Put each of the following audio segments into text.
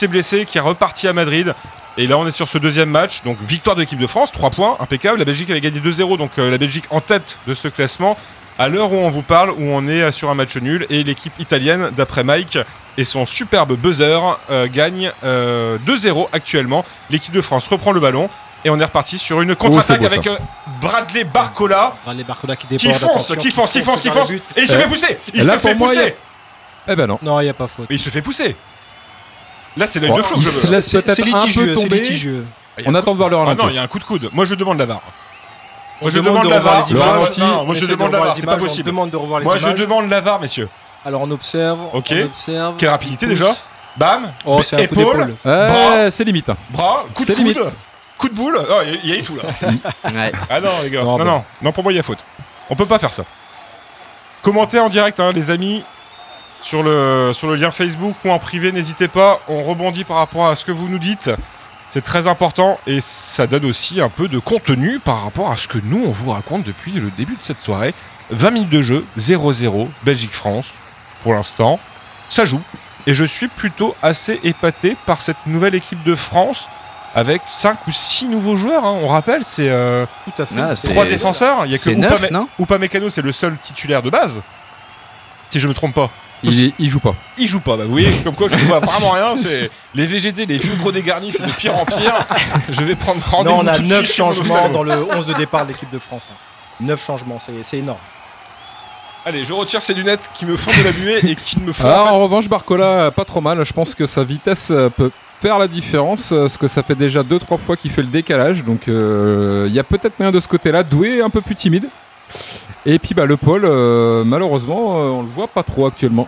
s'est blessé, qui est reparti à Madrid. Et là, on est sur ce deuxième match. Donc, victoire de l'équipe de France, 3 points, impeccable. La Belgique avait gagné 2-0, donc la Belgique en tête de ce classement. À l'heure où on vous parle, où on est sur un match nul. Et l'équipe italienne, d'après Mike et son superbe buzzer, gagne 2-0 actuellement. L'équipe de France reprend le ballon. Et on est reparti sur une contre-attaque avec Bradley Barcola. Bradley Barcola qui déborde. Qui fonce. Et il se fait pousser. Il se fait pousser. Eh ben non. Non, il n'y a pas faute. Mais il se fait pousser. Là, c'est l'œil de fou. C'est litigieux. On attend de voir le ralenti. Ah non, il y a un coup de coude. Moi, je demande la VAR. Moi, je demande la VAR. Moi, je demande la VAR. C'est pas possible. Demande de revoir les Moi, images. je demande la VAR, messieurs. Alors, on observe. Ok. On observe. Quelle rapidité déjà. Bam. Oh, c'est un coup d'épaule. Ouais, c'est limite. Bras. Coup de coude. Coup de boule. Oh, il y a eu tout là. Ouais. Ah non, les gars. Non, Non, pour moi, il y a faute. On peut pas faire ça. Commentez en direct, les amis. Sur le lien Facebook ou en privé, n'hésitez pas, on rebondit par rapport à ce que vous nous dites. C'est très important et ça donne aussi un peu de contenu par rapport à ce que nous, on vous raconte depuis le début de cette soirée. 20 minutes de jeu, 0-0, Belgique-France, pour l'instant. Ça joue. Et je suis plutôt assez épaté par cette nouvelle équipe de France avec 5 ou 6 nouveaux joueurs. On rappelle, c'est tout à fait. 3 défenseurs. Il y a que Upamecano, c'est le seul titulaire de base. Si je me trompe pas. Il joue pas. Il joue pas, bah vous voyez, comme quoi je ne vois vraiment rien. C'est les VGT, les vieux gros dégarnis, c'est de pire en pire. Je vais prendre rendez-vous. Non, on a tout de 9 suite changements dans le 11 de départ de l'équipe de France. 9 changements, c'est énorme. Allez, je retire ces lunettes qui me font de la buée et qui ne me font en revanche, Barcola, pas trop mal. Je pense que sa vitesse peut faire la différence, parce que ça fait déjà 2-3 fois qu'il fait le décalage. Donc il y a peut-être moyen de ce côté-là. Doué, un peu plus timide. Et puis le Paul, malheureusement, on le voit pas trop actuellement.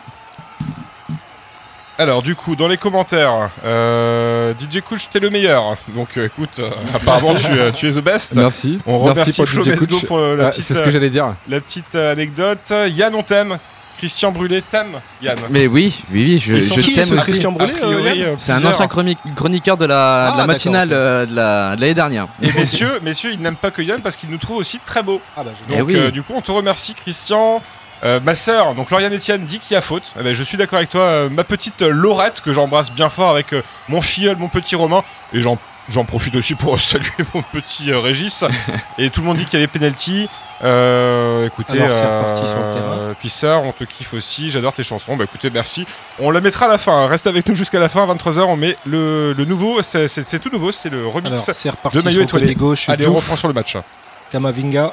Alors du coup, dans les commentaires, DJ Couch, t'es le meilleur. Donc écoute, apparemment tu es the best. Merci. On remercie Flo Mesgo pour la petite, c'est ce que j'allais dire. La petite anecdote. Yann, on t'aime. Christian Brûlé t'aime, Yann. Mais oui, je t'aime aussi. Christian Brûlé, c'est un ancien chroniqueur de la matinale de l'année dernière. Et messieurs, ils n'aiment pas que Yann parce qu'ils nous trouvent aussi très beaux. Donc du coup, on te remercie, Christian. Ma sœur, donc Lauriane Etienne, dit qu'il y a faute. Je suis d'accord avec toi. Ma petite Laurette, que j'embrasse bien fort avec mon filleul, mon petit Romain. Et j'en profite aussi pour saluer mon petit Régis. Et tout le monde dit qu'il y avait penalty. Écoutez, alors, c'est reparti sur le terrain. Puis sœur, on te kiffe aussi. J'adore tes chansons. Écoutez, merci. On la mettra à la fin. Reste avec nous jusqu'à la fin, 23h. On met le nouveau. C'est tout nouveau. C'est le remix de Maillot étoilé. Gauche, allez, on reprend sur le match. Kamavinga.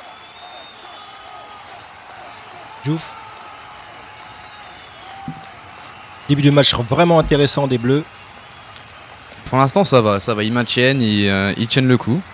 Diouf. Début de match vraiment intéressant des Bleus. Pour l'instant, ça va. Ils maintiennent, ils tiennent le coup.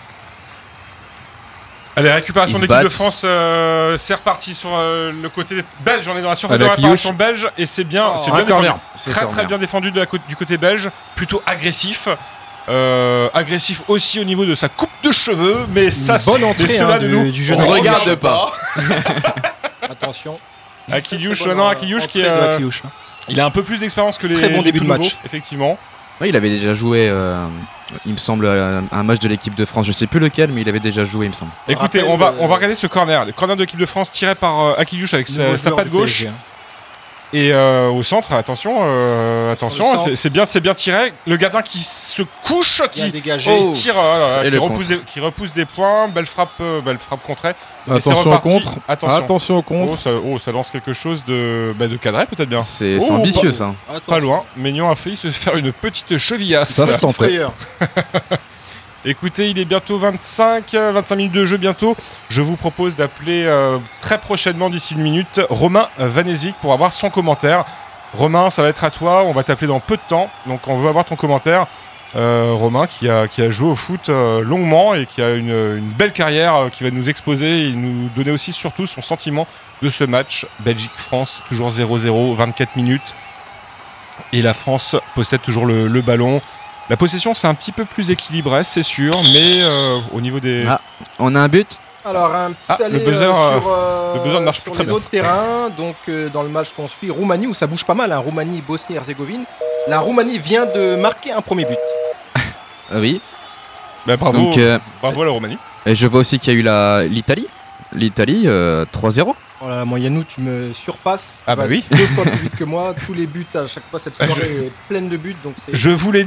Allez, récupération de l'équipe de France, c'est reparti sur le côté belge. On est dans la surface de réparation belge et c'est bien, c'est bien défendu. Très bien défendu du côté belge, plutôt agressif. Agressif aussi au niveau de sa coupe de cheveux, mais ça, bonne entrée du jeune. On regarde pas. Attention. Akiliouche, qui est. Il a un peu plus d'expérience que les. Très bon début de match, effectivement. Oui, il avait déjà joué, il me semble, un match de l'équipe de France. Je sais plus lequel, mais il avait déjà joué, il me semble. Écoutez, on va regarder ce corner. Le corner de l'équipe de France tiré par Akiliouche avec sa patte gauche. Et au centre, attention, c'est bien tiré. Le gardien qui se couche, qui tire, qui repousse des points. Belle frappe contrée. Attention au contre. Attention au contre. Ça lance quelque chose de cadré peut-être bien. C'est ambitieux ça. Pas loin. Maignan a failli se faire une petite chevillasse. Ça se tentait. Écoutez, il est bientôt 25 minutes de jeu bientôt. Je vous propose d'appeler très prochainement, d'ici une minute, Romain Vanesvik pour avoir son commentaire. Romain, ça va être à toi. On va t'appeler dans peu de temps. Donc on veut avoir ton commentaire. Romain qui a joué au foot longuement et qui a une belle carrière qui va nous exposer et nous donner aussi surtout son sentiment de ce match. Belgique-France, toujours 0-0, 24 minutes. Et la France possède toujours le ballon. La possession, c'est un petit peu plus équilibré, c'est sûr, mais au niveau des... on a un but. Alors, un petit aller le buzzer ne marche plus sur très les bien. autres terrains. Donc, dans le match qu'on suit, Roumanie, où ça bouge pas mal, Roumanie, Bosnie-Herzégovine. La Roumanie vient de marquer un premier but. Oui. Bravo, donc, bravo à la Roumanie. Et je vois aussi qu'il y a eu l'Italie. L'Italie, 3-0. Oh là là, moi Yannou, tu me surpasses. Ah bah oui. 2 fois plus vite que moi. Tous les buts à chaque fois, cette soirée est pleine de buts. Donc je vous l'ai